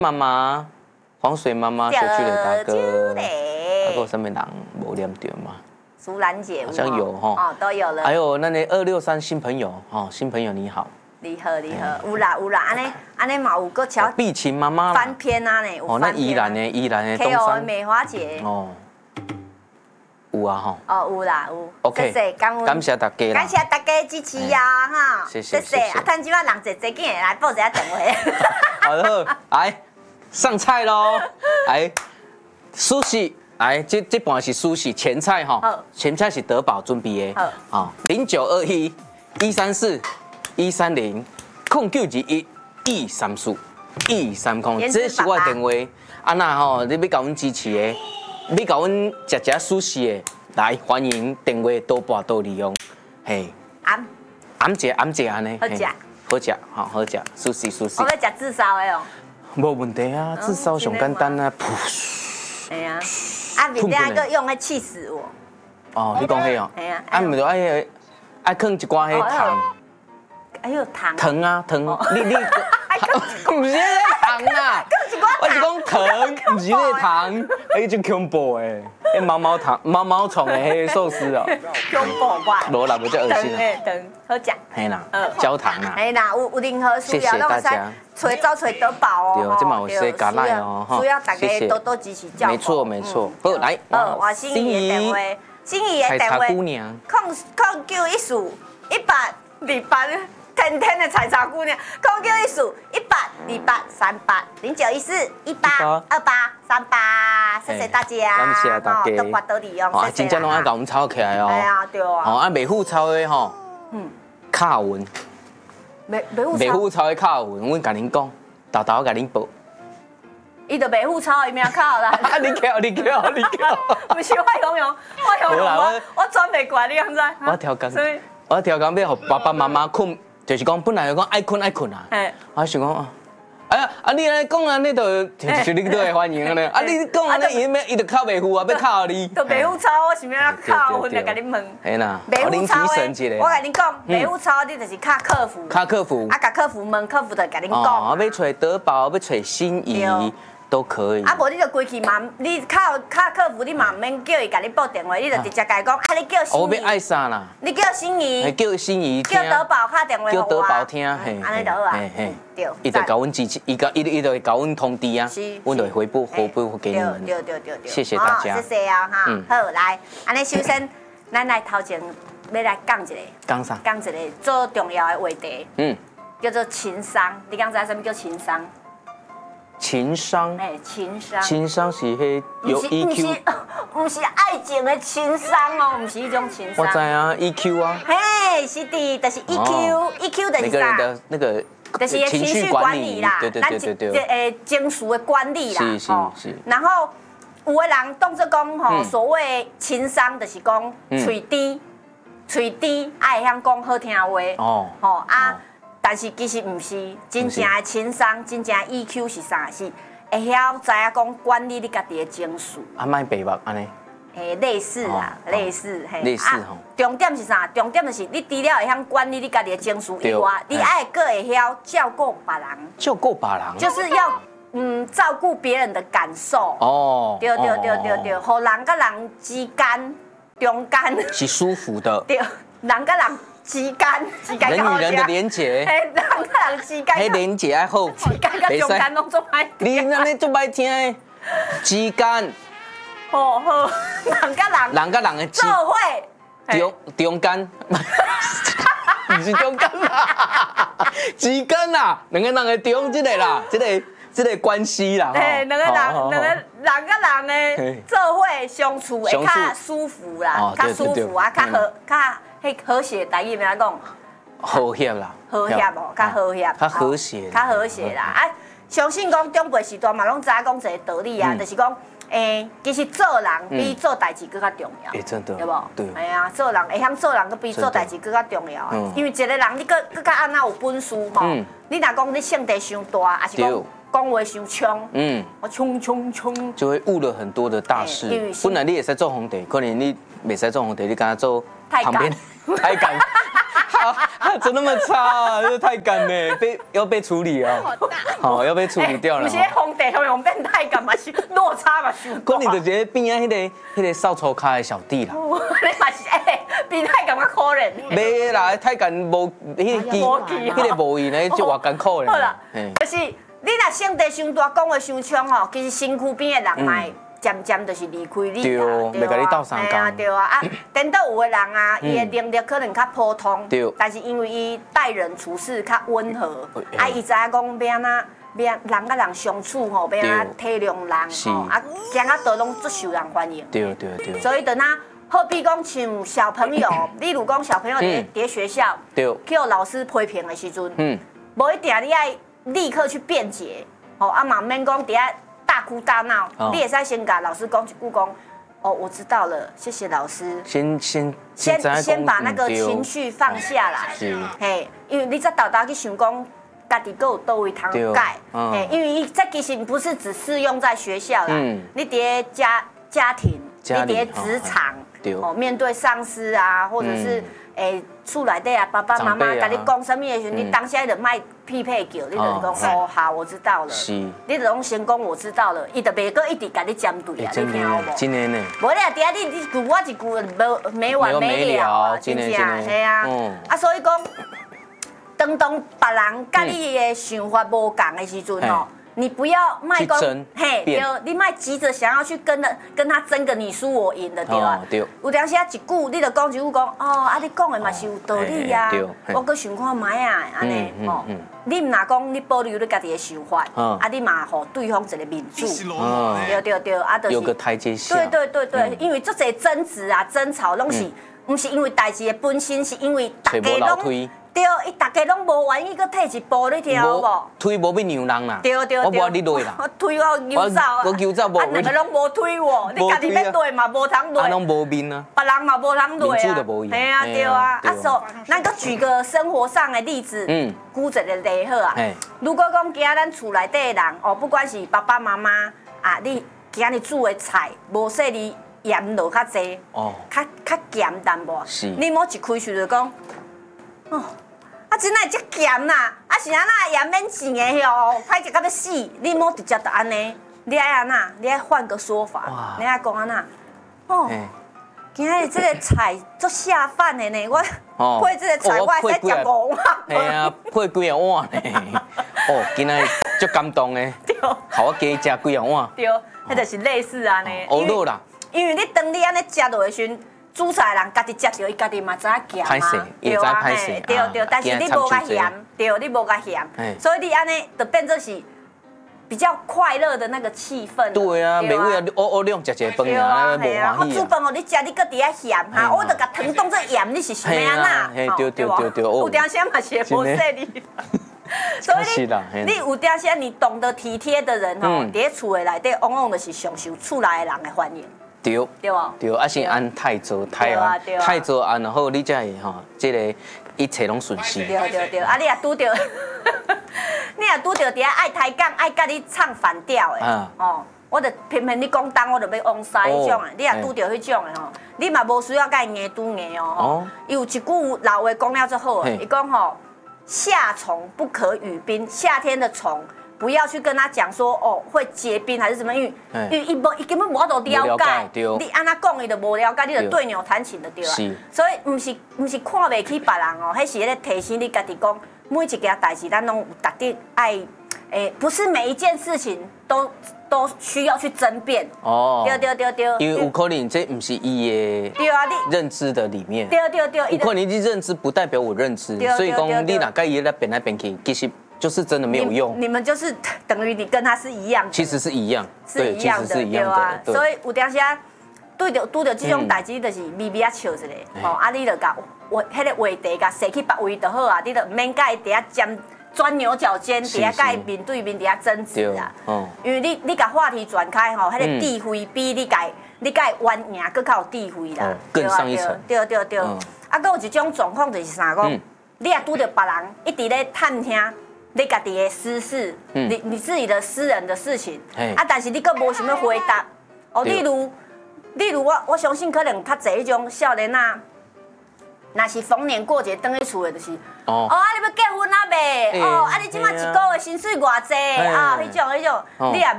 妈妈，黄水妈妈，小区的大哥，还有什么人无念到吗？ 苏兰姐好像有哈， 哦，都有了。 还有那263新朋友哦，新朋友你好， 你好，有啦，安尼嘛有个桥。 碧琴妈妈翻篇啊呢， 哦，那宜兰的东山山美华姐哦，有啊哈， 哦有啦有 ，OK， 谢谢感谢大家， 感谢大家支持呀哈， 谢谢。 啊，趁即摆人坐紧来报一下电话。 好的，来上菜喽，来苏西。来，这盘是苏西前菜哈，前菜是德宝准备的，好，0921-134-130-134-130，这是我的电话。啊那吼，你要甲阮支持的，要甲阮食苏西的，来欢迎电话多拨多利用，嘿，暗食安尼，好食，好食，苏西。 我要食炙烧的哦， 无问题啊，炙烧上简单啊， 哎呀。啊，面顶还用迄气死我！ 哦，你讲迄哦，啊，唔着爱放一寡迄糖， 还有糖。 糖啊糖，你，唔是迄糖啦，我是讲糖，唔是迄糖，迄种恐怖诶，迄毛虫诶，迄寿司哦， 恐怖吧？ 无啦，无遮恶心啊。 糖，好食。 嘿啦，焦糖啦。 嘿啦，有任何需要，拢使找德宝哦。 对，这嘛有说加奶哦， 需要大家多多支持教。 没错。好，来， 我心仪的电话，心仪的电话， 姑娘 ，0914-100-28，天天的采茶姑娘，0914-100-28-38，091-182-2838，谢谢大家， 感谢大家， 多刮多利用， 真正拢爱甲阮炒起来哦。 哎呀，对啊。 哦，啊，袂虎炒的吼，卡文，袂虎炒的卡文，阮甲恁讲，豆豆甲恁报。 伊就袂虎炒，伊名靠啦。 啊，你叫， 不是我形容，我转袂过来，你敢知？ 我调工要互爸爸妈妈困，就是讲本来就讲爱困啊。我想讲，哎呀，啊你安尼讲安尼就你都会欢迎呢。啊你讲安尼伊就靠袂赴啊，要靠你。 就袂赴炒，我是要安靠，我来甲你问。 嘿啦， 袂赴炒的，我甲你讲，袂赴炒你就是靠客服。啊，甲客服问，客服就甲你讲。 哦，要找德宝，要找心仪。都可以。 啊，无你就规去嘛，你靠客服，你嘛唔免叫伊甲你拨电话，你就直接甲伊讲，啊，你叫心仪。 我要爱啥啦？ 你叫心仪。 叫心仪。 叫德宝敲电话。 叫德宝听， 嘿，安尼就好啊。对。 伊就甲阮支持，伊就会甲阮通知啊，阮就会回拨给你们。 对。 谢谢大家。 谢谢啊哈。好，来，安尼首先，咱来头前要来讲一个。 讲啥？ 讲一个最重要的话题。叫做情商，你敢知什么叫情商？ 情商，情商是迄有 EQ， 不是爱情的情商哦，不是迄种情商。 我知啊 ，EQ 啊。 嘿，是的，就是 EQ 就是啥？每个人的那个就是情绪管理啦， 对， 情绪的管理啦， 是。 然后有的人当作讲吼，所谓情商就是讲嘴甜，爱会晓讲好听话，啊。但是其实唔是，真正的情商，真正 EQ 是啥？是会晓知影讲管理你家己的情绪。 啊，莫白目安尼。 类似啊，类似吼。 重点是啥？重点就是你除了会晓管理你家己的情绪以外，你还阁会晓照顾别人。 照顾别人。 就是要照顾别人的感受。哦。对，互人甲人之间中间是舒服的。 对，人甲人。之间人与人的连结， 人甲人之间， 迄连结还好， 之间甲中间拢做歹。 你安尼做歹听的，之间， 好，人甲人的做伙， 中间，不是中间啦，之间啦，两个人的中这个啦，这个关系啦， 两个人甲人的做伙相处会较舒服啦，较舒服啊，较和谐，台语要安讲？ 和谐啦。 和谐哦，较和谐。 较和谐。 较和谐啦！啊，相信讲长辈时代嘛，拢知影讲一个道理啊，就是讲，其实做人比做代志更较重要。 真的。 对不？ 对。 哎呀，做人会晓做人，比做代志更较重要啊。因为一个人你更较安那有本事吼，你若讲你性地伤大，还是讲话伤冲，我冲， 就会误了很多的大事。本来你会使做皇帝，可能你袂使做皇帝，你敢做旁边。太监， 怎么那么差？这太干呢，要被处理啊！好大，好要被处理掉了。 有些皇帝会用变太干嘛？是落差嘛？ 可能就觉得边啊，那个扫帚卡的小弟啦。 你嘛是比太干嘛可怜？ 没啦，太干无那个无用的，就偌艰苦咧。 好啦，就是你若性地伤大，讲话伤冲吼，其实身躯边的人脉渐渐就是离开你对，袂甲你斗相共。 对啊，颠倒有的人啊，伊的能力可能较普通，但是因为伊待人处事较温和，啊，伊知影讲要安怎。要人甲人相处吼，要安怎体谅人吼，啊，行到倒拢足受人欢迎。 对。 所以等啊，好比讲像小朋友，例如讲小朋友伫学校，去有老师批评的时阵，无一定你爱立刻去辩解，吼，啊嘛免讲伫遐大哭大闹，你会使先甲老师讲一句讲，哦，我知道了，谢谢老师。先把那个情绪放下来，嘿，因为你再倒去想讲。家己阁有倒位通改，因为这其实不是只适用在学校啦，你伫家庭，你伫职场，面对上司啊，或者是厝内底啊，爸爸妈妈甲你讲什么的时候，你当下就卖匹配叫，你就讲哦好，我知道了，你就讲先讲我知道了，伊就袂阁一直甲你针对啊，你听有无？ 真的呢。 无你啊，伫遐你句我一句没完没了啊，真正系啊，啊所以讲。当别人甲你的想法无共的时阵吼，你不要卖讲，嘿，对，你卖急着想要去跟他争个你输我赢的对啊。有当时啊一句，你就讲一句讲，哦，啊你讲的嘛是有道理啊，我搁想看卖啊，安尼吼，你唔若讲你保留你家己的想法，啊你嘛互对方一个面子，对，啊就是有个台阶下。 对，因为这些争执啊、争吵拢是，唔是因为代志的本身，是因为大家拢。对，伊大家拢无愿意搁退一步，你听有无？ 推无要让人啦。 对， 我无你落啦。 我推我牛走啊！ 我牛走无。 两个拢无推我，你家己要落嘛，无通落。 拢无面啊。 别人嘛无通落啊。 民主就无用。 系啊，对啊。啊，所咱搁举个生活上的例子，举一个例好啊。如果讲今仔咱厝内底的人哦，不管是爸爸妈妈啊，你今日煮的菜无说你盐落较济，较咸淡薄。是。你莫一开喙就讲，哦。啊，真乃遮咸呐！啊是安那盐免钱的吼，歹食到要死。你莫直接就安尼，你爱安那，你爱换个说法，你爱讲安那。哦，今日这个菜足下饭的呢，我配这个菜我会使食5碗。 系啊，配几啊碗呢？哦，今日足感动的，对，好我加食几啊碗。 对，迄就是类似安尼。 学落啦。 因为你当你安尼食落的时阵。煮菜人家己食着，伊家己嘛知影咸啊， 对啊， 对，但是你无甲咸，对，你无甲咸，所以你安尼就变做是比较快乐的那个气氛。 对啊，袂为啊，我两食一个饭啊，无欢喜啊。 我煮饭哦，你食你搁伫遐咸哈，我就甲汤当做盐，你是想要安那？对， 有当时嘛是无说你。所以你有当时你懂得体贴的人哦，伫厝的内底往往就是上受厝内的人的欢迎。 对，啊是按太做太做按好，你才会吼，这个一切拢顺势。 对，啊你也拄着，你也拄着伫遐爱抬杠、爱甲你唱反调的，哦，我就偏偏你讲东，我就要往西迄种的，你也拄着迄种的吼，你嘛无需要甲伊硬拄硬哦。伊有一句老话讲了最好，伊讲吼，夏虫不可语冰，夏天的虫。不要去跟他讲说哦会结冰还是什么，因为伊根本无法度了解，你安那讲伊就无了解，你就对牛弹琴就对啊。所以唔是看袂起别人哦，迄是咧提醒你家己讲，每一件代志咱拢有特地爱，不是每一件事情都需要去争辩。哦，对。 因为有可能这唔是伊的认知的里面。对。有可能你认知不代表我认知，所以讲你哪甲伊咧变来变去，其实。就是真的没有用， 你们就是等于你跟他是一样的， 其实是一样， 是一样的，对啊。所以有当时啊，拄着这种代志，就是微微啊笑一下，吼，啊，你就甲迄个话题甲踅去别位就好啊，你就唔免甲伊伫遐钻牛角尖，伫遐甲伊面对面伫遐争执啊。因为你甲话题转开吼，迄个智慧比你甲伊弯赢更较有智慧啦， 更上一层。 对。啊，搁有一种状况就是啥讲，你也拄着別人一直咧探听。你家己的私事，你自己的私人的事情，啊，但是你阁无想要回答，哦，例如我相信可能较侪迄种少年啊， 若是逢年过节回去厝的，就是哦，啊，你要结婚啊未？哦，啊，你即马一个月薪水偌济啊？迄种，你也